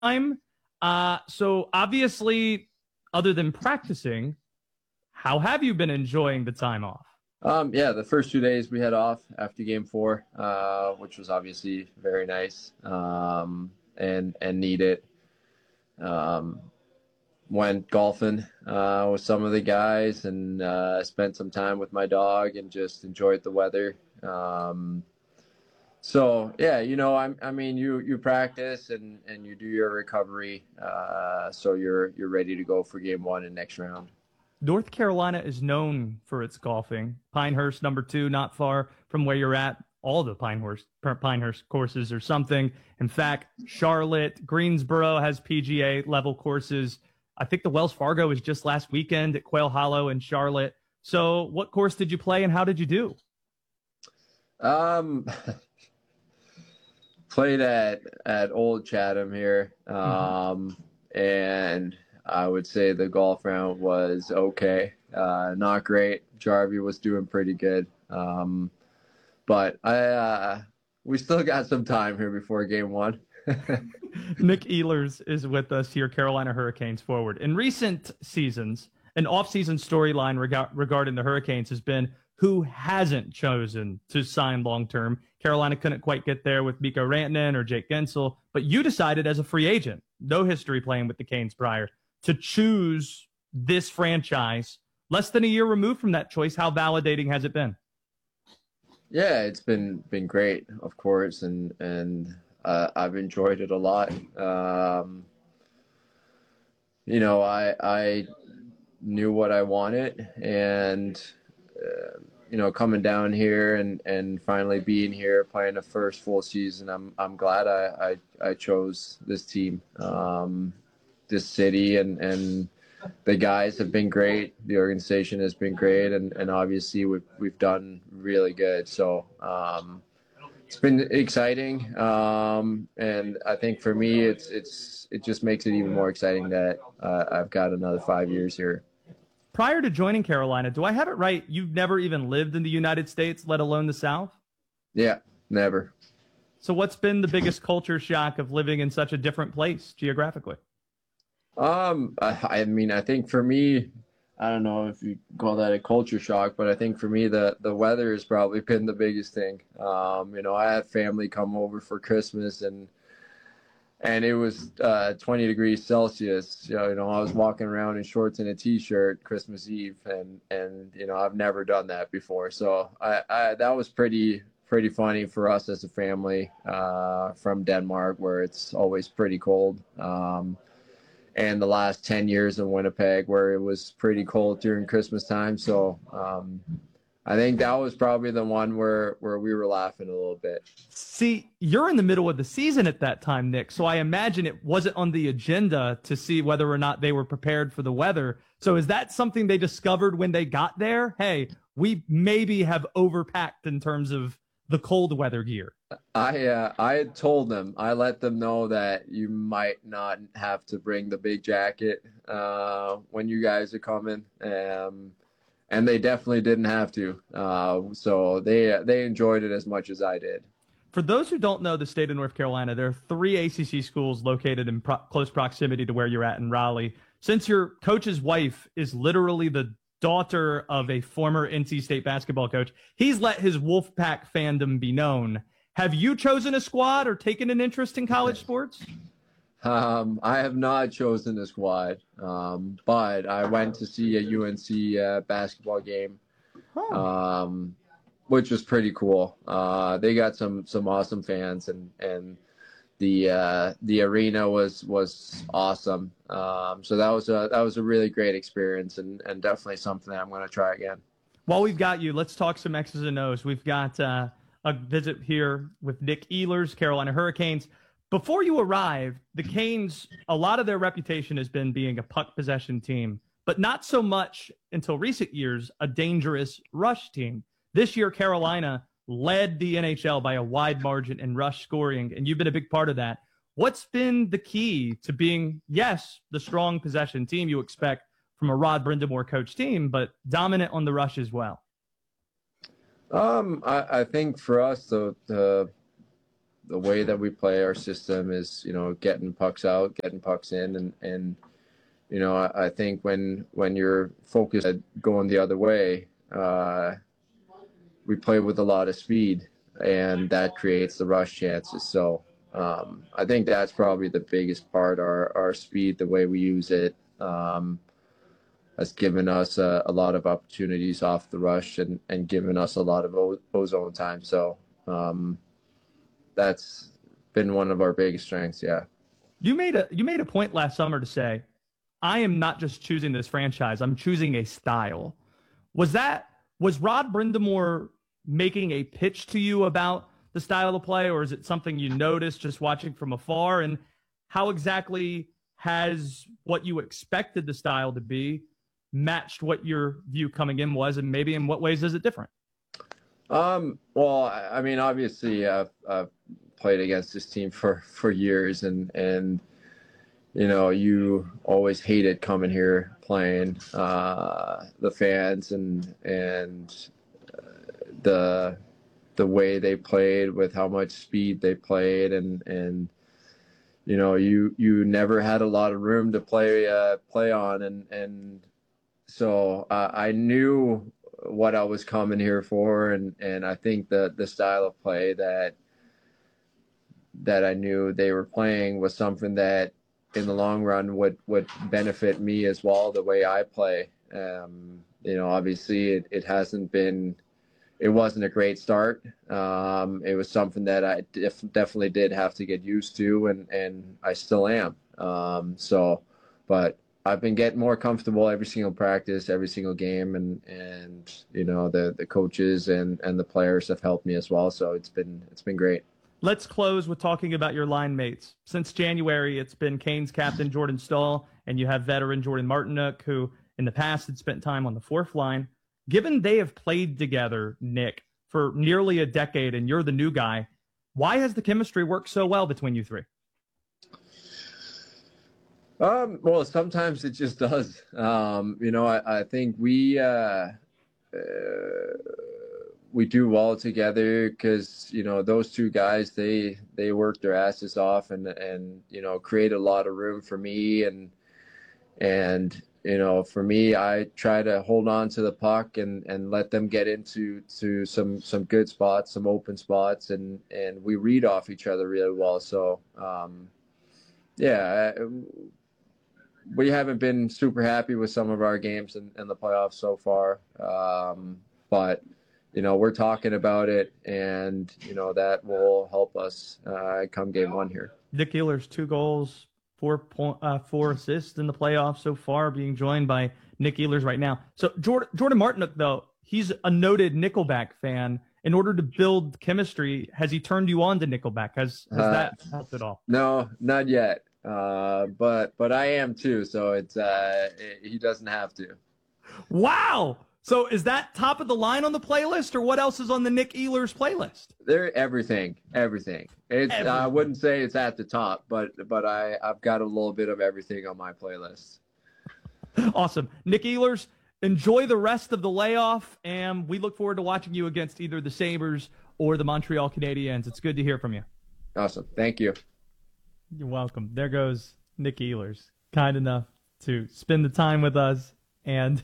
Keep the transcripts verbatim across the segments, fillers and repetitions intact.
time. Uh, so obviously, other than practicing, how have you been enjoying the time off? Um, yeah, the first two days we had off after game four, uh, which was obviously very nice um, and and needed. Um, Went golfing uh, with some of the guys and uh, spent some time with my dog and just enjoyed the weather. Um, so yeah, you know, I, I mean, you you practice and, and you do your recovery, uh, so you're you're ready to go for game one and next round. North Carolina is known for its golfing. Pinehurst, number two, not far from where you're at. All the Pinehurst Pinehurst courses or something. In fact, Charlotte, Greensboro has P G A level courses. I think the Wells Fargo was just last weekend at Quail Hollow in Charlotte. So, what course did you play and how did you do? Um, Played at at Old Chatham here, Mm-hmm. um, and I would say the golf round was okay, uh, not great. Jarvie was doing pretty good, um, but I uh, we still got some time here before game one. Nick Ehlers is with us here, Carolina Hurricanes forward. In recent seasons, an offseason storyline rega- regarding the Hurricanes has been who hasn't chosen to sign long term. Carolina couldn't quite get there with Mikko Rantanen or Jake Gensel, but you decided as a free agent, no history playing with the Canes prior, to choose this franchise less than a year removed from that choice. How validating has it been? Yeah, it's been been great, of course, and and uh, I've enjoyed it a lot. Um, you know, I I knew what I wanted, and uh, you know, coming down here and, and finally being here, playing the first full season, I'm I'm glad I I, I chose this team, um, this city, and and the guys have been great. The organization has been great, and, and obviously we've we've done really good. So um, it's been exciting, um, and I think for me, it's it's it just makes it even more exciting that uh, I've got another five years here. Prior to joining Carolina, do I have it right? You've never even lived in the United States, let alone the South? Yeah, never. So, what's been the biggest culture shock of living in such a different place geographically? Um, I, I mean, I think for me, I don't know if you call that a culture shock, but I think for me, the the weather has probably been the biggest thing. Um, you know, I had family come over for Christmas, and and it was uh, twenty degrees Celsius. You know, you know, I was walking around in shorts and a t-shirt Christmas Eve, and and you know, I've never done that before. So I, I that was pretty pretty funny for us as a family uh, from Denmark, where it's always pretty cold. Um, and the last ten years in Winnipeg where it was pretty cold during Christmas time. So um, I think that was probably the one where, where we were laughing a little bit. See, you're in the middle of the season at that time, Nick. So I imagine it wasn't on the agenda to see whether or not they were prepared for the weather. So is that something they discovered when they got there? Hey, we maybe have overpacked in terms of the cold weather gear. I uh, I had told them, I let them know that you might not have to bring the big jacket uh, when you guys are coming. Um, and they definitely didn't have to. Uh, so they they enjoyed it as much as I did. For those who don't know the state of North Carolina, there are three A C C schools located in pro- close proximity to where you're at in Raleigh. Since your coach's wife is literally the daughter of a former N C State basketball coach, he's let his Wolfpack fandom be known. Have you chosen a squad or taken an interest in college sports? Um, I have not chosen the squad, um, but I went to see a U N C uh, basketball game, Huh. um, which was pretty cool. Uh, they got some some awesome fans, and and the uh, the arena was was awesome. Um, so that was a that was a really great experience, and and definitely something that I'm going to try again. While we've got you, let's talk some X's and O's. We've got uh, a visit here with Nick Ehlers, Carolina Hurricanes. Before you arrived, the Canes, a lot of their reputation has been being a puck possession team, but not so much until recent years, a dangerous rush team. This year, Carolina led the N H L by a wide margin in rush scoring, and you've been a big part of that. What's been the key to being, yes, the strong possession team you expect from a Rod Brindamore coach team, but dominant on the rush as well? Um, I, I think for us, the the the way that we play our system is, you know, getting pucks out, getting pucks in, and and you know, I, I think when when you're focused at going the other way, uh, we play with a lot of speed, and that creates the rush chances. So um, I think that's probably the biggest part. Our our speed, the way we use it, um, has given us a, a lot of opportunities off the rush, and and given us a lot of o- ozone time. So um, that's been one of our biggest strengths. Yeah. You made a you made a point last summer to say, I am not just choosing this franchise, I'm choosing a style. Was that was Rod Brindamore making a pitch to you about the style of play, or is it something you noticed just watching from afar? And how exactly has what you expected the style to be matched what your view coming in was, and maybe in what ways is it different? Um, well, I I mean, obviously, I've, I've played against this team for, for years, and, and, you know, you always hated coming here playing, uh, the fans and, and uh, the, the way they played, with how much speed they played, and, and, you know, you, you never had a lot of room to play, uh, play on. And, and so, uh, I knew what I was coming here for. And, and I think the, the style of play that, that I knew they were playing was something that in the long run would, would benefit me as well, the way I play. Um, you know, obviously it, it hasn't been, it wasn't a great start. Um, it was something that I def- definitely did have to get used to, and, and I still am. Um, so, but I've been getting more comfortable every single practice, every single game, and, and, you know, the, the coaches and, and the players have helped me as well. So it's been, it's been great. Let's close with talking about your line mates. Since January, it's been Canes captain Jordan Staal, and you have veteran Jordan Martinook, who in the past had spent time on the fourth line. Given they have played together, Nick, for nearly a decade, and you're the new guy, why has the chemistry worked so well between you three? Um, well, sometimes it just does. Um, you know, I, I think we, uh, uh, we do well together because, you know, those two guys, they, they work their asses off, and, and, you know, create a lot of room for me. And, and, you know, for me, I try to hold on to the puck and, and let them get into to some, some good spots, some open spots, and, and we read off each other really well. So, um, yeah, we haven't been super happy with some of our games in, in the playoffs so far. Um, but, you know, we're talking about it, and, you know, that will help us uh, come game one here. Nick Ehlers, two goals, four point, uh, four assists in the playoffs so far, being joined by Nick Ehlers right now. So Jordan, Jordan Martinook, though, he's a noted Nickelback fan. In order to build chemistry, has he turned you on to Nickelback? Has, has Uh, that helped at all? No, not yet. Uh, but but I am too. So it's uh, it, he doesn't have to. Wow. So is that top of the line on the playlist, or what else is on the Nick Ehlers playlist? They're everything, everything. It's Everything. I wouldn't say it's at the top, but but I I've got a little bit of everything on my playlist. Awesome. Nick Ehlers, enjoy the rest of the layoff, and we look forward to watching you against either the Sabres or the Montreal Canadiens. It's good to hear from you. Awesome. Thank you. You're welcome. There goes Nick Ehlers, kind enough to spend the time with us, and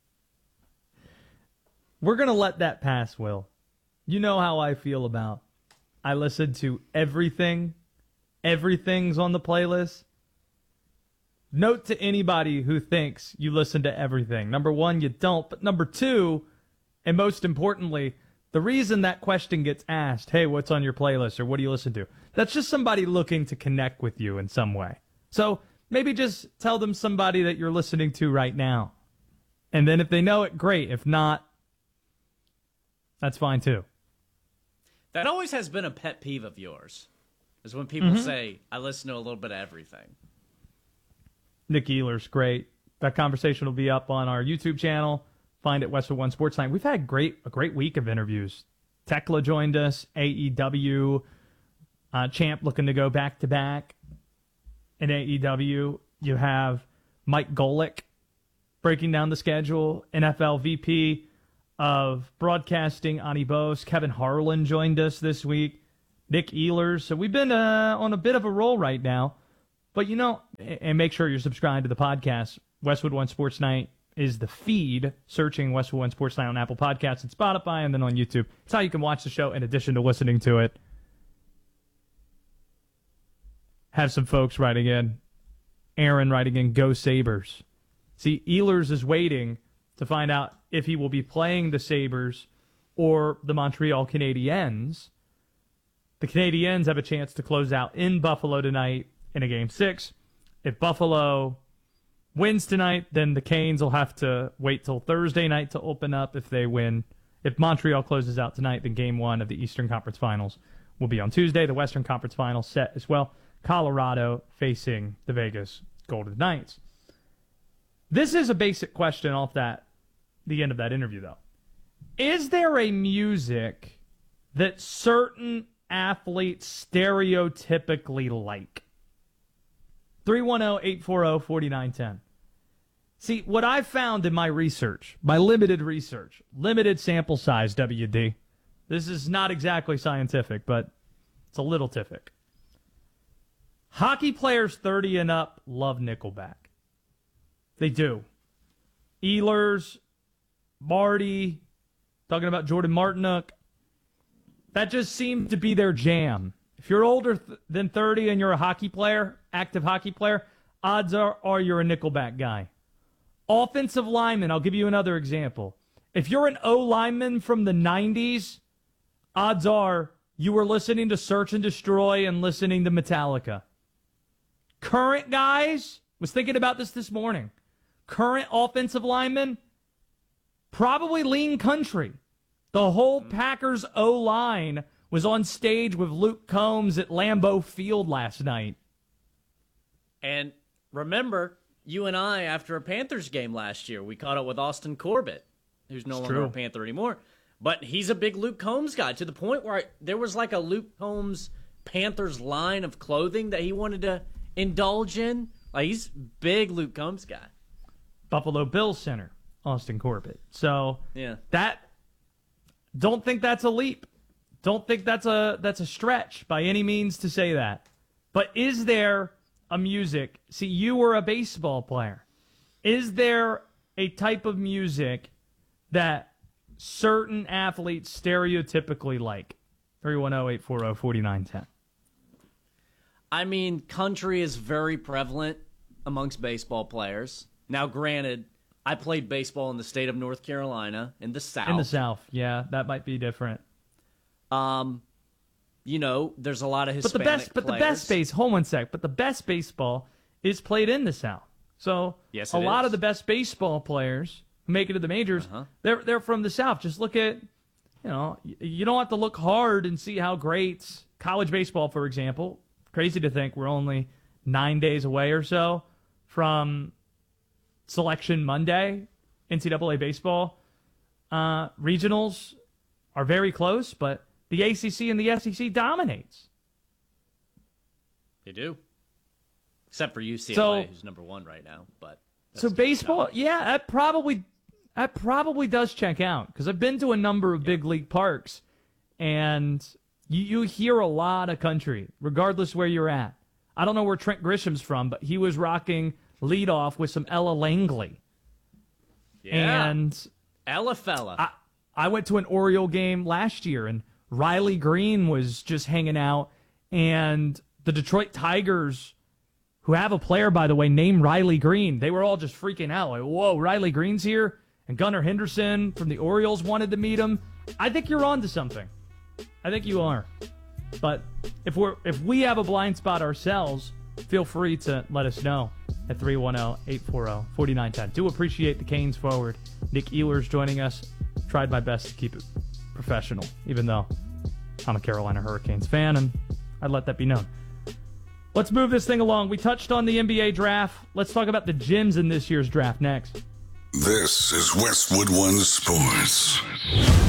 we're going to let that pass, Will. You know how I feel about I listen to everything. Everything's on the playlist. Note to anybody who thinks you listen to everything. Number one, you don't. But number two, and most importantly, the reason that question gets asked, hey, what's on your playlist, or what do you listen to? That's just somebody looking to connect with you in some way. So maybe just tell them somebody that you're listening to right now. And then if they know it, great. If not, that's fine too. That always has been a pet peeve of yours, is when people Mm-hmm. say, I listen to a little bit of everything. Nick Ehlers, great. That conversation will be up on our YouTube channel. Find it Westwood One Sportsline. We've had great a great week of interviews. Tekla joined us, A E W, uh, Champ looking to go back to back in A E W. You have Mike Golick breaking down the schedule, N F L V P of broadcasting, Ani Bose. Kevin Harlan joined us this week. Nick Ehlers. So we've been uh, on a bit of a roll right now. But, you know, and make sure you're subscribed to the podcast. Westwood One Sports Night is the feed, searching Westwood One Sports Night on Apple Podcasts and Spotify, and then on YouTube. It's how you can watch the show in addition to listening to it. Have some folks writing in. Aaron writing in, go Sabres. See, Ehlers is waiting to find out if he will be playing the Sabres or the Montreal Canadiens. The Canadiens have a chance to close out in Buffalo tonight in a game six. If Buffalo wins tonight, then the Canes will have to wait till Thursday night to open up if they win. If Montreal closes out tonight, then game one of the Eastern Conference Finals will be on Tuesday. The Western Conference Finals set as well. Colorado facing the Vegas Golden Knights. This is a basic question off that, the end of that interview, though. Is there a music that certain athletes stereotypically like? three one zero, eight four zero, four nine one zero. See, what I've found in my research, my limited research, limited sample size, W D, this is not exactly scientific, but it's a little tific. Hockey players thirty and up love Nickelback. They do. Ehlers, Marty, talking about Jordan Martinook. That just seemed to be their jam. If you're older th- than thirty and you're a hockey player, active hockey player, odds are, are you're a Nickelback guy. Offensive lineman, I'll give you another example. If you're an O lineman from the nineties, odds are you were listening to Search and Destroy and listening to Metallica. Current guys, was thinking about this this morning. Current offensive linemen, probably lean country. The whole Packers O-line was on stage with Luke Combs at Lambeau Field last night. And remember, you and I, after a Panthers game last year, we caught up with Austin Corbett, who's no It's longer true. a Panther anymore. But he's a big Luke Combs guy, to the point where I, there was like a Luke Combs Panthers line of clothing that he wanted to indulge in. Like, he's big Luke Combs guy. Buffalo Bills center, Austin Corbett. So Yeah. that, don't think that's a leap. Don't think that's a that's a stretch by any means to say that. But is there a music? See, you were a baseball player. Is there a type of music that certain athletes stereotypically like? three one zero, eight four zero, four nine one zero. I mean, country is very prevalent amongst baseball players. Now, granted, I played baseball in the state of North Carolina, in the South. In the South, yeah, that might be different. Um, you know, there's a lot of But Hispanic the best, but players. the best base. Hold one sec. But the best baseball is played in the South. So Yes, a it lot is. of the best baseball players who make it to the majors, Uh-huh. they're they're from the South. Just look at, you know, y- you don't have to look hard and see how great college baseball, for example. Crazy to think we're only nine days away or so from Selection Monday, N C double A baseball. Uh, regionals are very close, but the A C C and the S E C dominates. They do. Except for U C L A, So- who's number one right now. But that's So just baseball, knowledge. yeah, that probably that probably does check out because I've been to a number of big league parks, and you, you hear a lot of country, regardless where you're at. I don't know where Trent Grisham's from, but he was rocking leadoff with some Ella Langley, Yeah. and Ella fella. I I went to an Oriole game last year, and Riley Green was just hanging out, and the Detroit Tigers, who have a player, by the way, named Riley Green, they were all just freaking out. Like, whoa, Riley Green's here? And Gunnar Henderson from the Orioles wanted to meet him. I think you're on to something. I think you are. But if we're if we have a blind spot ourselves, feel free to let us know at three one zero, eight four zero, four nine one zero. Do appreciate the Canes forward. Nick Ehlers joining us. Tried my best to keep it professional, even though I'm a Carolina Hurricanes fan, and I'd let that be known. Let's move this thing along. We touched on the N B A draft. Let's talk about the gyms in this year's draft next. This is Westwood One Sports.